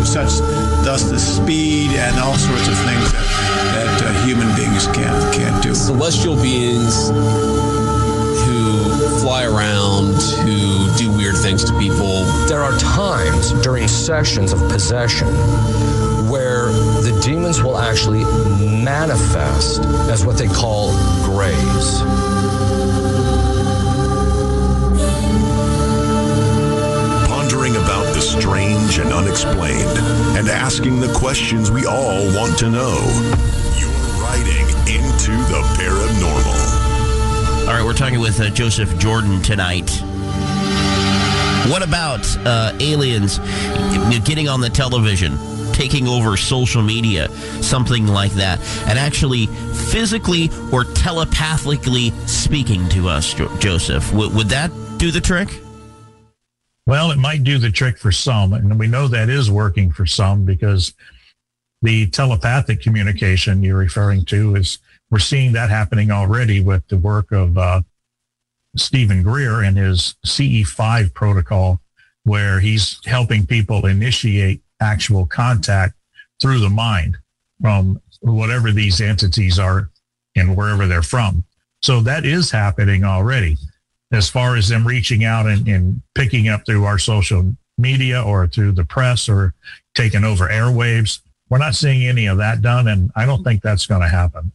thus the speed and all sorts of things that human beings can't do. Celestial beings who fly around, who do weird things to people. There are times during sessions of possession where the demons will actually manifest as what they call grays. Pondering about the strange and unexplained and asking the questions we all want to know. You're riding into the paranormal. All right, we're talking with Joseph Jordan tonight. What about aliens getting on the television, taking over social media, something like that, and actually physically or telepathically speaking to us, Joseph? Would that do the trick? Well, it might do the trick for some, and we know that is working for some because the telepathic communication you're referring to is, we're seeing that happening already with the work of Stephen Greer and his CE5 protocol, where he's helping people initiate actual contact through the mind from whatever these entities are and wherever they're from. So that is happening already. As far as them reaching out and picking up through our social media or through the press or taking over airwaves, we're not seeing any of that done, and I don't think that's going to happen.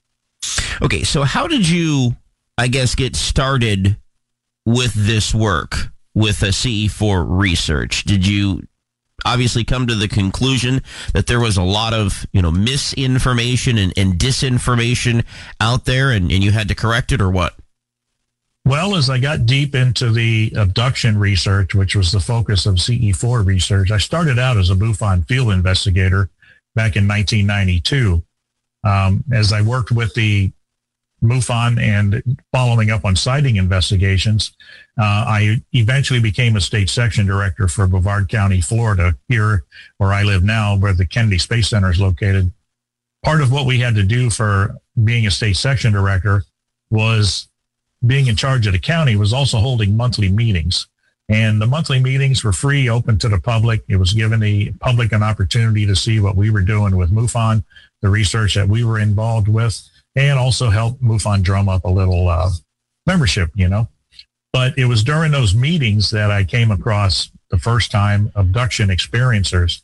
Okay, so how did you, I guess, get started with this work, with CE4 research? Did you obviously come to the conclusion that there was a lot of, misinformation and disinformation out there, and you had to correct it, or what? Well, as I got deep into the abduction research, which was the focus of CE4 research, I started out as a MUFON field investigator back in 1992. As I worked with the MUFON and following up on sighting investigations, I eventually became a state section director for Brevard County, Florida, here where I live now, where the Kennedy Space Center is located. Part of what we had to do for being a state section director was being in charge of the county was also holding monthly meetings. And the monthly meetings were free, open to the public. It was giving the public an opportunity to see what we were doing with MUFON, the research that we were involved with, and also help MUFON drum up a little membership, But it was during those meetings that I came across the first time abduction experiencers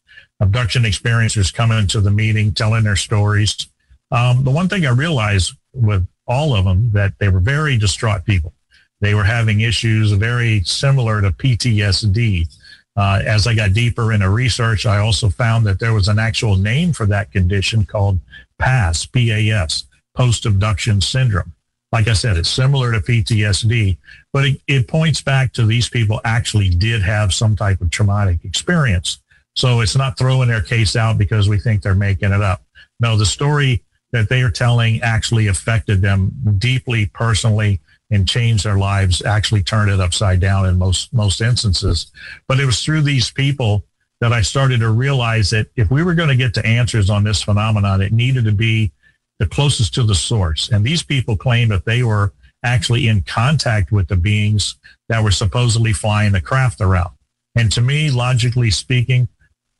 coming into the meeting, telling their stories. The one thing I realized with all of them, that they were very distraught people. They were having issues very similar to PTSD. As I got deeper into research, I also found that there was an actual name for that condition called PAS, P-A-S, post-abduction syndrome. Like I said, it's similar to PTSD, but it points back to these people actually did have some type of traumatic experience. So it's not throwing their case out because we think they're making it up. No, the story that they are telling actually affected them deeply personally and changed their lives, actually turned it upside down in most instances. But it was through these people that I started to realize that if we were going to get to answers on this phenomenon, it needed to be the closest to the source. And these people claimed that they were actually in contact with the beings that were supposedly flying the craft around. And to me, logically thinking,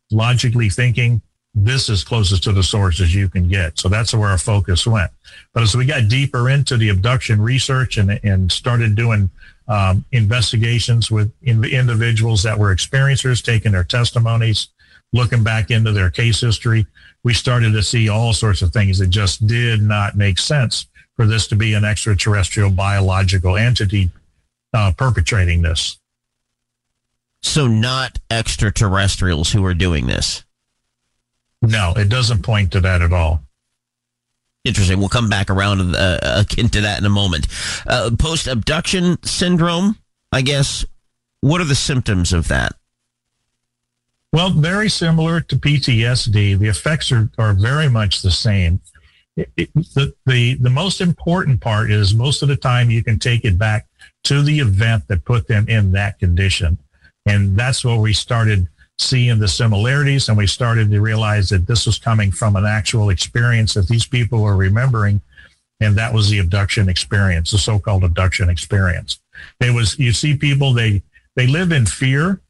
this is closest to the source as you can get. So that's where our focus went. But as we got deeper into the abduction research and started doing investigations with individuals that were experiencers, taking their testimonies, looking back into their case history, we started to see all sorts of things that just did not make sense for this to be an extraterrestrial biological entity perpetrating this. So not extraterrestrials who are doing this? No, it doesn't point to that at all. Interesting. We'll come back around akin to that in a moment. Post-abduction syndrome, I guess. What are the symptoms of that? Well, very similar to PTSD. The effects are very much the same. The most important part is most of the time you can take it back to the event that put them in that condition. And that's where we started seeing the similarities, and we started to realize that this was coming from an actual experience that these people were remembering, and that was the abduction experience, the so-called abduction experience. You see people, they live in fear.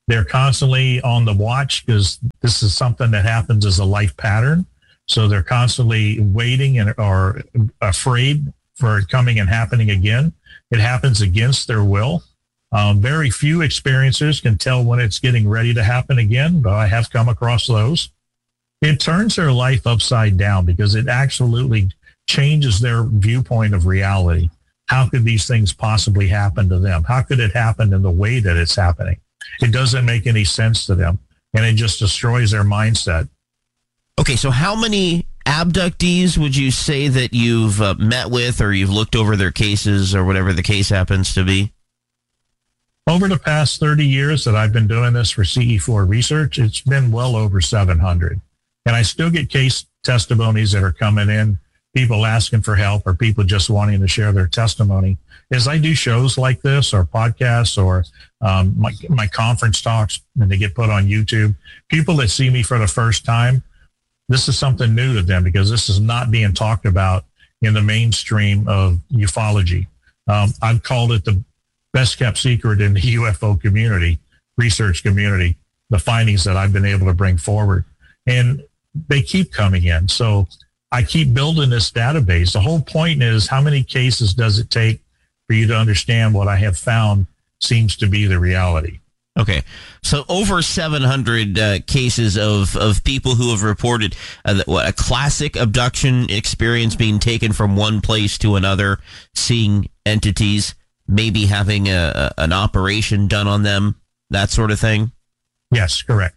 They're constantly on the watch because this is something that happens as a life pattern. So they're constantly waiting and are afraid for it coming and happening again. It happens against their will. Very few experiencers can tell when it's getting ready to happen again, but I have come across those. It turns their life upside down because it absolutely changes their viewpoint of reality. How could these things possibly happen to them? How could it happen in the way that it's happening? It doesn't make any sense to them, and it just destroys their mindset. Okay, so how many abductees would you say that you've met with, or you've looked over their cases, or whatever the case happens to be? Over the past 30 years that I've been doing this for CE4 research, it's been well over 700. And I still get case testimonies that are coming in, people asking for help or people just wanting to share their testimony. As I do shows like this or podcasts or my conference talks, and they get put on YouTube, people that see me for the first time, this is something new to them because this is not being talked about in the mainstream of ufology. I've called it the best kept secret in the UFO community, research community, the findings that I've been able to bring forward. And they keep coming in. So I keep building this database. The whole point is, how many cases does it take for you to understand what I have found seems to be the reality? Okay, so over 700 cases of people who have reported a classic abduction experience, being taken from one place to another, seeing entities, maybe having an operation done on them, that sort of thing? Yes, correct.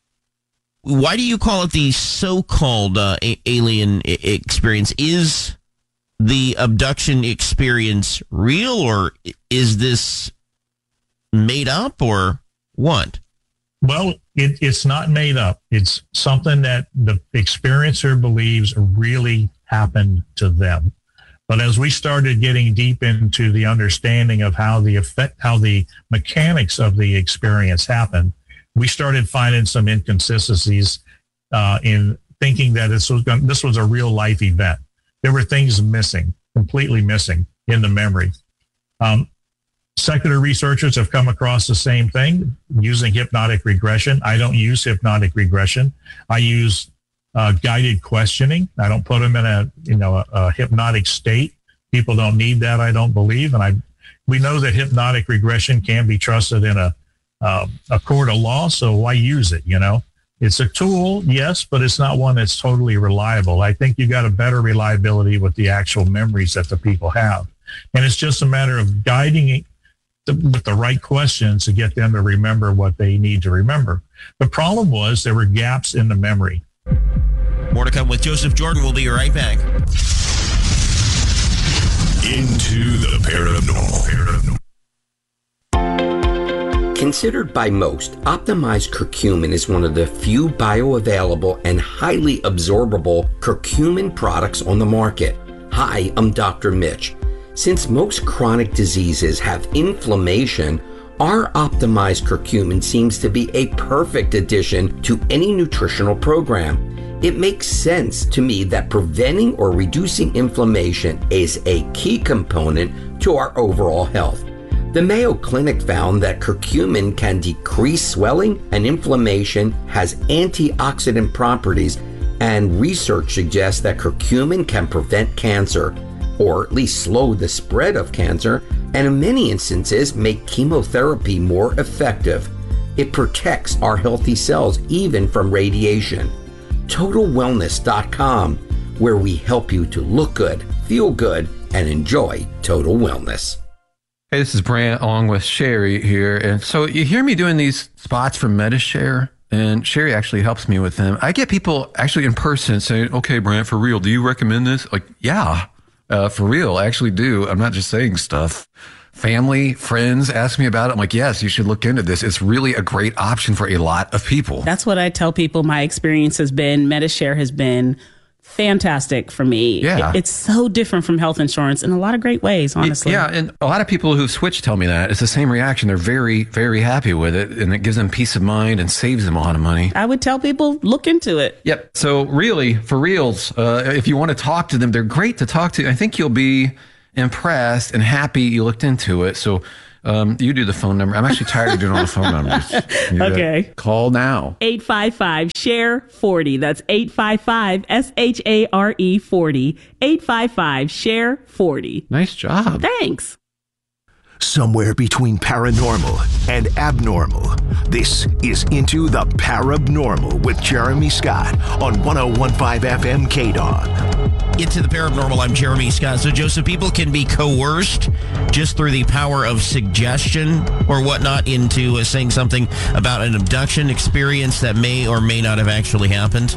Why do you call it the so-called alien experience? Is the abduction experience real, or is this made up, or what? Well, it's not made up. It's something that the experiencer believes really happened to them. But as we started getting deep into the understanding of how the mechanics of the experience happened, we started finding some inconsistencies in thinking that this was a real life event. There were things missing, completely missing in the memory. Secular researchers have come across the same thing using hypnotic regression. I don't use hypnotic regression. I use guided questioning. I don't put them in a hypnotic state. People don't need that, I don't believe. And we know that hypnotic regression can be trusted in a court of law, so why use it? It's a tool, yes, but it's not one that's totally reliable. I think you got a better reliability with the actual memories that the people have. And it's just a matter of guiding it with the right questions to get them to remember what they need to remember. The problem was there were gaps in the memory. More to come with Joseph Jordan. We'll be right back. Into the paranormal. Considered by most, optimized curcumin is one of the few bioavailable and highly absorbable curcumin products on the market. Hi, I'm Dr. Mitch. Since most chronic diseases have inflammation, our optimized curcumin seems to be a perfect addition to any nutritional program. It makes sense to me that preventing or reducing inflammation is a key component to our overall health. The Mayo Clinic found that curcumin can decrease swelling and inflammation, has antioxidant properties, and research suggests that curcumin can prevent cancer, or at least slow the spread of cancer, and in many instances make chemotherapy more effective. It protects our healthy cells even from radiation. TotalWellness.com, where we help you to look good, feel good, and enjoy total wellness. Hey, this is Brant along with Sherry here. And so you hear me doing these spots for MediShare, and Sherry actually helps me with them. I get people actually in person saying, okay, Brant, for real, do you recommend this? Like, yeah, for real, I actually do. I'm not just saying stuff. Family, friends ask me about it. I'm like, yes, you should look into this. It's really a great option for a lot of people. That's what I tell people. My experience has been, MediShare has been fantastic for me. Yeah. It's so different from health insurance in a lot of great ways, honestly. Yeah, and a lot of people who've switched tell me that. It's the same reaction. They're very, very happy with it, and it gives them peace of mind and saves them a lot of money. I would tell people, look into it. Yep. So really, for reals, if you want to talk to them, they're great to talk to. I think you'll be impressed and happy you looked into it. So You do the phone number. I'm actually tired of doing all the phone numbers. Okay. Call now. 855-SHARE-40. That's 855-SHARE 40. 855-SHARE-40. Nice job. Thanks. Somewhere between paranormal and abnormal, this is Into the Parabnormal with Jeremy Scott on 101.5 FM KDOG. Into the Paranormal, I'm Jeremy Scott. So, Joseph, people can be coerced just through the power of suggestion or whatnot into saying something about an abduction experience that may or may not have actually happened?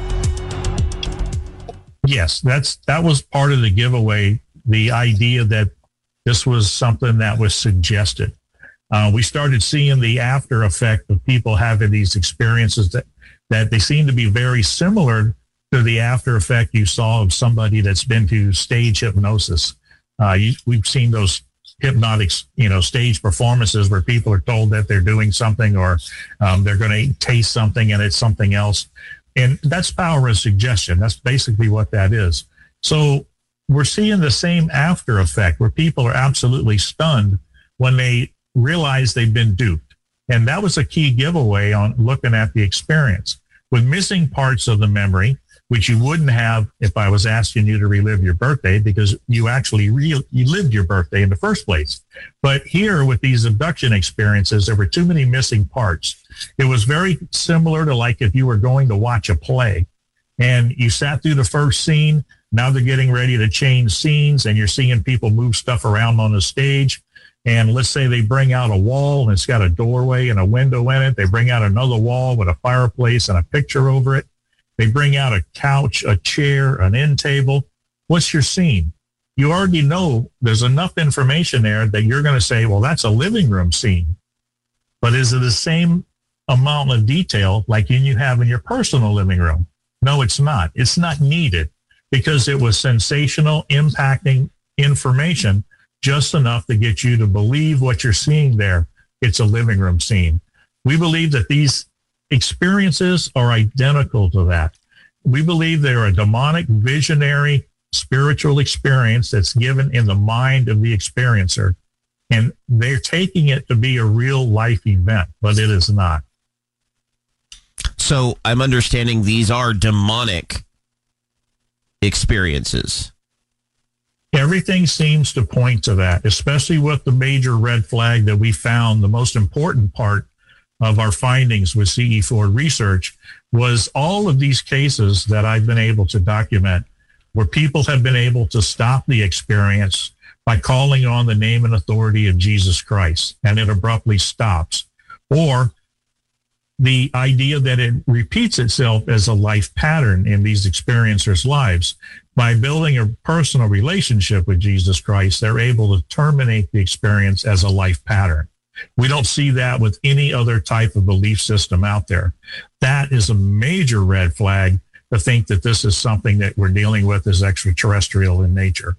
Yes, that was part of the giveaway, the idea that this was something that was suggested. We started seeing the after effect of people having these experiences that they seem to be very similar to the after effect you saw of somebody that's been to stage hypnosis. We've seen those hypnotic, stage performances where people are told that they're doing something or they're going to taste something and it's something else. And that's power of suggestion. That's basically what that is. So we're seeing the same after effect where people are absolutely stunned when they realize they've been duped. And that was a key giveaway on looking at the experience. With missing parts of the memory, which you wouldn't have if I was asking you to relive your birthday, because you actually you lived your birthday in the first place. But here with these abduction experiences, there were too many missing parts. It was very similar to like if you were going to watch a play and you sat through the first scene. Now they're getting ready to change scenes and you're seeing people move stuff around on the stage. And let's say they bring out a wall and it's got a doorway and a window in it. They bring out another wall with a fireplace and a picture over it. They bring out a couch, a chair, an end table. What's your scene? You already know there's enough information there that you're going to say, well, that's a living room scene. But is it the same amount of detail like you have in your personal living room? No, it's not. It's not needed because it was sensational, impacting information, just enough to get you to believe what you're seeing there. It's a living room scene. We believe that these experiences are identical to that. We believe they're a demonic, visionary, spiritual experience that's given in the mind of the experiencer. And they're taking it to be a real life event, but it is not. So I'm understanding these are demonic experiences. Everything seems to point to that, especially with the major red flag that we found. The most important part of our findings with CE4 research was all of these cases that I've been able to document where people have been able to stop the experience by calling on the name and authority of Jesus Christ, and it abruptly stops. Or the idea that it repeats itself as a life pattern in these experiencers' lives. By building a personal relationship with Jesus Christ, they're able to terminate the experience as a life pattern. We don't see that with any other type of belief system out there. That is a major red flag to think that this is something that we're dealing with as extraterrestrial in nature.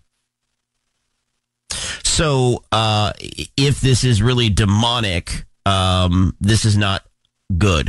So if this is really demonic, this is not good.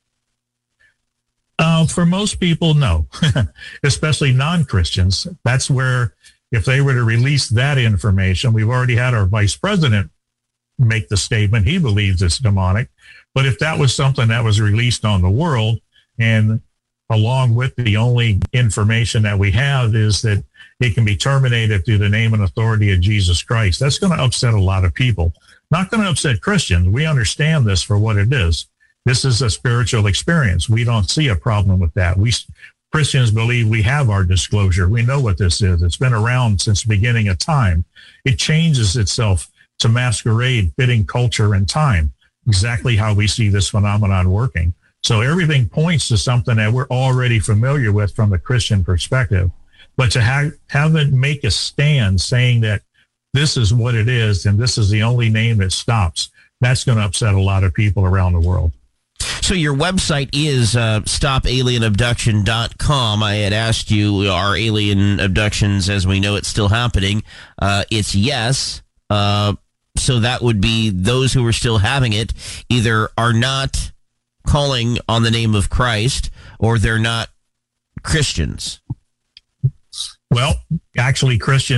For most people, no, especially non-Christians. That's where if they were to release that information, we've already had our vice president make the statement he believes it's demonic. But if that was something that was released on the world, and along with the only information that we have is that it can be terminated through the name and authority of Jesus Christ, that's going to upset a lot of people. Not going to upset Christians. We understand this for what it is. This is a spiritual experience. We don't see a problem with that. We Christians believe we have our disclosure. We know what this is. It's been around since the beginning of time. It changes itself to masquerade, fitting culture and time, exactly how we see this phenomenon working. So everything points to something that we're already familiar with from the Christian perspective. But to have it make a stand saying that this is what it is and this is the only name that stops, that's going to upset a lot of people around the world. So your website is stopalienabduction.com. I had asked you, are alien abductions as we know it still happening? It's yes. So that would be those who are still having it either are not calling on the name of Christ or they're not Christians. Well, actually, Christians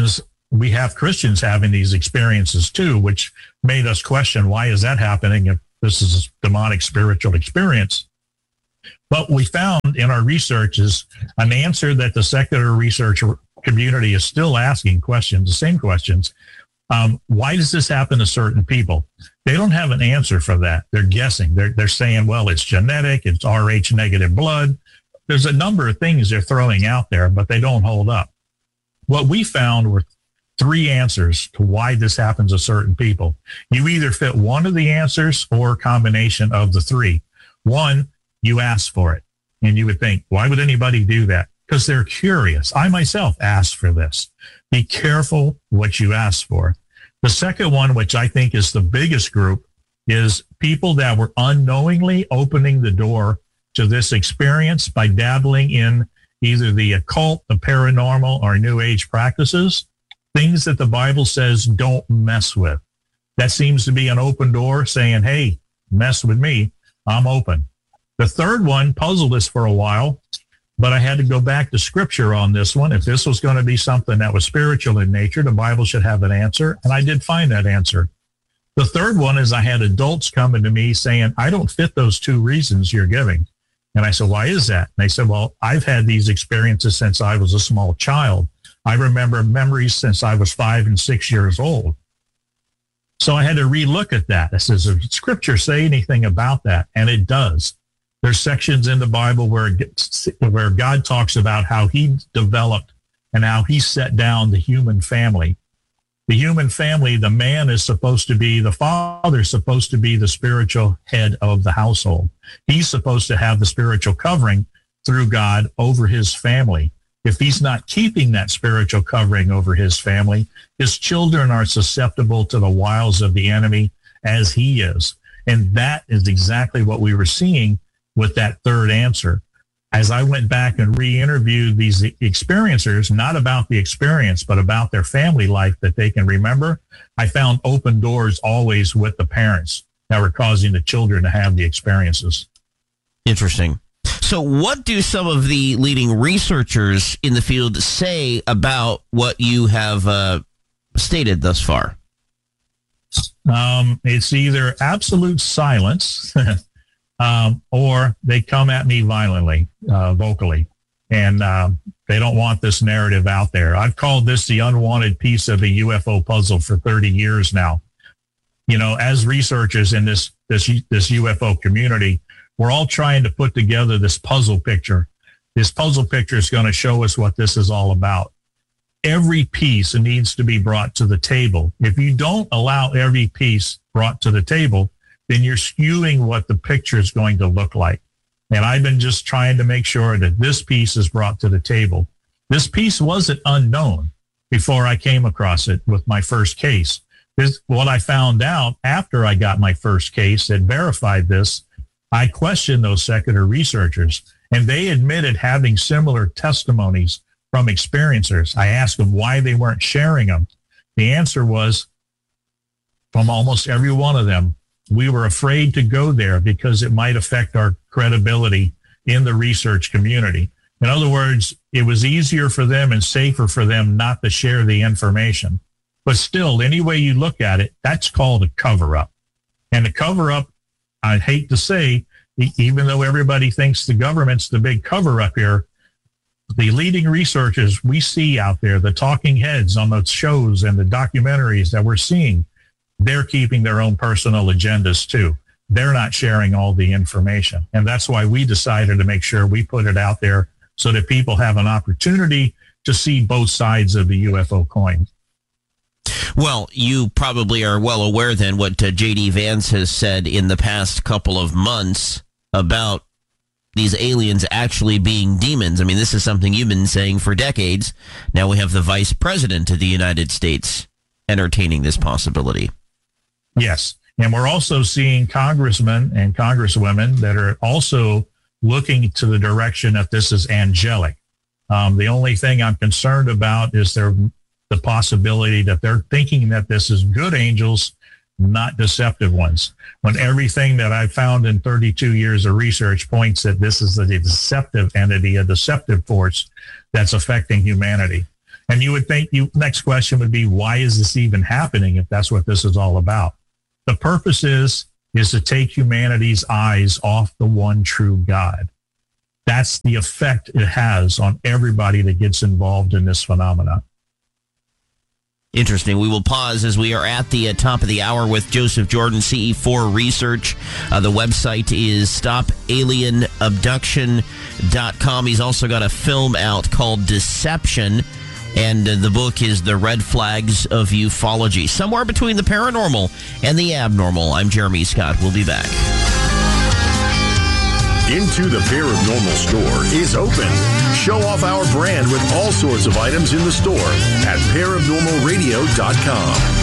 we have Christians having these experiences too, which made us question, why is that happening if this is a demonic spiritual experience? But we found in our research is an answer that the secular research community is still asking questions, the same questions. Why does this happen to certain people? They don't have an answer for that. They're guessing. They're saying, well, it's genetic, it's Rh negative blood. There's a number of things they're throwing out there, but they don't hold up. What we found were 3 answers to why this happens to certain people. You either fit one of the answers or a combination of the 3. One, you ask for it. And you would think, why would anybody do that? Because they're curious. I myself asked for this. Be careful what you ask for. The second one, which I think is the biggest group, is people that were unknowingly opening the door to this experience by dabbling in either the occult, the paranormal, or New Age practices, things that the Bible says don't mess with. That seems to be an open door saying, hey, mess with me, I'm open. The third one puzzled us for a while, but I had to go back to scripture on this one. If this was going to be something that was spiritual in nature, the Bible should have an answer, and I did find that answer. The third one is I had adults coming to me saying, I don't fit those 2 reasons you're giving. And I said, why is that? And they said, well, I've had these experiences since I was a small child. I remember memories since I was 5 and 6 years old. So I had to relook at that. I says, does scripture say anything about that? And it does. There's sections in the Bible where God talks about how he developed and how he set down the human family. The human family, the man is supposed to be, the father is supposed to be the spiritual head of the household. He's supposed to have the spiritual covering through God over his family. If he's not keeping that spiritual covering over his family, his children are susceptible to the wiles of the enemy as he is. And that is exactly what we were seeing with that third answer. As I went back and re-interviewed these experiencers, not about the experience, but about their family life that they can remember, I found open doors always with the parents that were causing the children to have the experiences. Interesting. So what do some of the leading researchers in the field say about what you have stated thus far? It's either absolute silence or they come at me violently, vocally, and they don't want this narrative out there. I've called this the unwanted piece of the UFO puzzle for 30 years now. You know, as researchers in this UFO community, we're all trying to put together this puzzle picture. This puzzle picture is going to show us what this is all about. Every piece needs to be brought to the table. If you don't allow every piece brought to the table, then you're skewing what the picture is going to look like. And I've been just trying to make sure that this piece is brought to the table. This piece wasn't unknown before I came across it with my first case. What I found out after I got my first case that verified this, I questioned those secular researchers, and they admitted having similar testimonies from experiencers. I asked them why they weren't sharing them. The answer was, from almost every one of them, we were afraid to go there because it might affect our credibility in the research community. In other words, it was easier for them and safer for them not to share the information. But still, any way you look at it, that's called a cover-up. And the cover-up, I hate to say, even though everybody thinks the government's the big cover-up here, the leading researchers we see out there, the talking heads on the shows and the documentaries that we're seeing, they're keeping their own personal agendas too. They're not sharing all the information. And that's why we decided to make sure we put it out there so that people have an opportunity to see both sides of the UFO coin. Well, you probably are well aware then what J.D. Vance has said in the past couple of months about these aliens actually being demons. I mean, this is something you've been saying for decades. Now we have the Vice President of the United States entertaining this possibility. Yes. And we're also seeing congressmen and congresswomen that are also looking to the direction that this is angelic. The only thing I'm concerned about is the possibility that they're thinking that this is good angels, not deceptive ones, when everything that I've found in 32 years of research points that this is a deceptive entity, a deceptive force that's affecting humanity. And you would think next question would be, why is this even happening if that's what this is all about? The purpose is to take humanity's eyes off the one true God. That's the effect it has on everybody that gets involved in this phenomenon. Interesting. We will pause as we are at the top of the hour with Joseph Jordan, CE4 Research. The website is stopalienabduction.com. He's also got a film out called Deception, and the book is The Red Flags of Ufology. Somewhere between the paranormal and the abnormal. I'm Jeremy Scott. We'll be back. Into the Paranormal Store is open. Show off our brand with all sorts of items in the store at paranormalradio.com.